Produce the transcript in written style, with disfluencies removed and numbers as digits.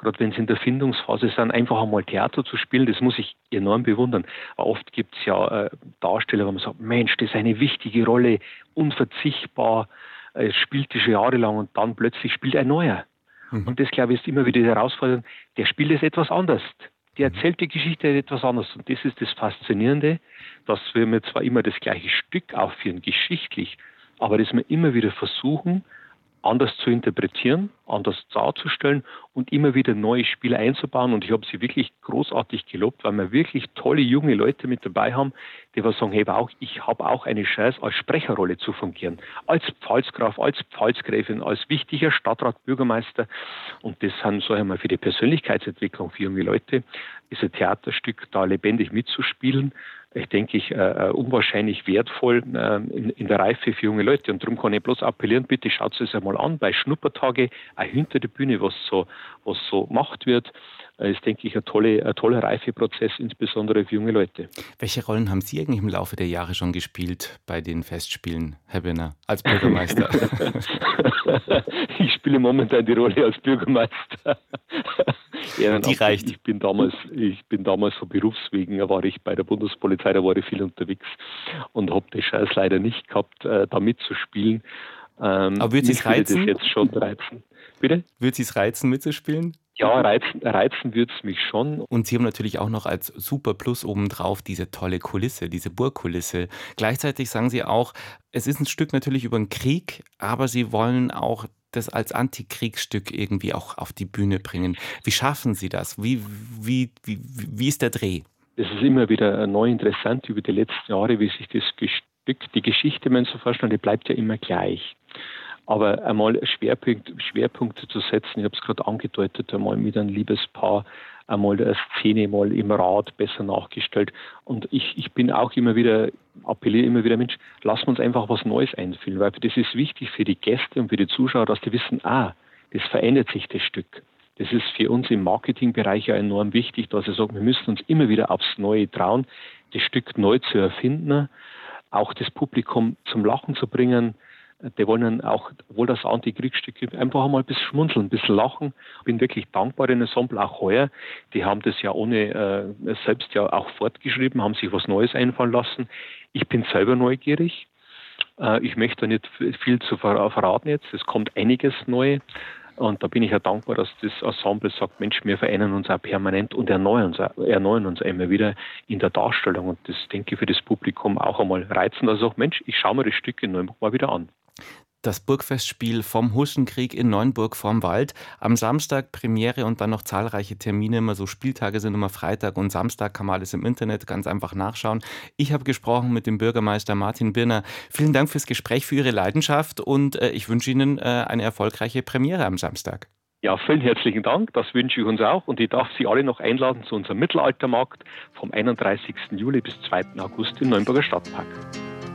gerade wenn sie in der Findungsphase sind, einfach einmal Theater zu spielen, das muss ich enorm bewundern. Oft gibt es ja Darsteller, wo man sagt, Mensch, das ist eine wichtige Rolle, unverzichtbar, spielt die schon jahrelang und dann plötzlich spielt ein neuer. Und das, glaube ich, ist immer wieder die Herausforderung, der spielt es etwas anders. Der erzählt die Geschichte etwas anders. Und das ist das Faszinierende, dass wir zwar immer das gleiche Stück aufführen, geschichtlich, aber dass wir immer wieder versuchen, anders zu interpretieren, anders darzustellen und immer wieder neue Spiele einzubauen. Und ich habe sie wirklich großartig gelobt, weil wir wirklich tolle junge Leute mit dabei haben, die sagen, hey, ich habe auch eine Chance, als Sprecherrolle zu fungieren. Als Pfalzgraf, als Pfalzgräfin, als wichtiger Stadtrat, Bürgermeister. Und das sind, sage ich mal, für die Persönlichkeitsentwicklung für junge Leute, ist ein Theaterstück da lebendig mitzuspielen, unwahrscheinlich wertvoll in der Reife für junge Leute. Und darum kann ich bloß appellieren, bitte schaut es einmal an, bei Schnuppertage, auch hinter der Bühne, was so gemacht wird, ist, denke ich, ein toller Reifeprozess, insbesondere für junge Leute. Welche Rollen haben Sie eigentlich im Laufe der Jahre schon gespielt bei den Festspielen, Herr Birner, als Bürgermeister? Ich spiele momentan die Rolle als Bürgermeister. Die reicht. Ich bin damals von Berufswegen, da war ich bei der Bundespolizei, da war ich viel unterwegs und habe die Chance leider nicht gehabt, da mitzuspielen. Aber würde Sie es reizen? Das jetzt schon reizen. Bitte? Würde Sie es reizen, mitzuspielen? Ja, reizen würde es mich schon. Und Sie haben natürlich auch noch als Super Plus obendrauf diese tolle Kulisse, diese Burgkulisse. Gleichzeitig sagen Sie auch, es ist ein Stück natürlich über den Krieg, aber Sie wollen auch das als Antikriegsstück irgendwie auch auf die Bühne bringen. Wie schaffen Sie das? Wie ist der Dreh? Es ist immer wieder neu interessant über die letzten Jahre, wie sich das Stück, die Geschichte, wenn man so vorstellt, die bleibt ja immer gleich. Aber einmal Schwerpunkte zu setzen, ich habe es gerade angedeutet, einmal mit einem Liebespaar, einmal eine Szene mal im Rat besser nachgestellt. Und ich bin auch appelliere immer wieder, Mensch, lassen wir uns einfach was Neues einfühlen, weil das ist wichtig für die Gäste und für die Zuschauer, dass die wissen, das verändert sich das Stück. Das ist für uns im Marketingbereich ja enorm wichtig, dass ich sage, wir müssen uns immer wieder aufs Neue trauen, das Stück neu zu erfinden, auch das Publikum zum Lachen zu bringen. Die wollen dann auch, obwohl das Antikriegsstück ist, einfach einmal ein bisschen schmunzeln, ein bisschen lachen. Ich bin wirklich dankbar in Ensemble, auch heuer. Die haben das ja selbst ja auch fortgeschrieben, haben sich was Neues einfallen lassen. Ich bin selber neugierig. Ich möchte nicht viel zu verraten jetzt. Es kommt einiges neu. Und da bin ich ja dankbar, dass das Ensemble sagt, Mensch, wir verändern uns auch permanent und erneuern uns immer wieder in der Darstellung. Und das, denke ich, für das Publikum auch einmal reizend. Also auch, Mensch, ich schaue mir das Stück in Neuenburg mal wieder an. Das Burgfestspiel vom Huschenkrieg in Neuenburg vorm Wald. Am Samstag Premiere und dann noch zahlreiche Termine. Immer so Spieltage sind immer Freitag und Samstag, kann man alles im Internet ganz einfach nachschauen. Ich habe gesprochen mit dem Bürgermeister Martin Birner. Vielen Dank fürs Gespräch, für Ihre Leidenschaft und ich wünsche Ihnen eine erfolgreiche Premiere am Samstag. Ja, vielen herzlichen Dank. Das wünsche ich uns auch. Und ich darf Sie alle noch einladen zu unserem Mittelaltermarkt vom 31. Juli bis 2. August im Neuenburger Stadtpark.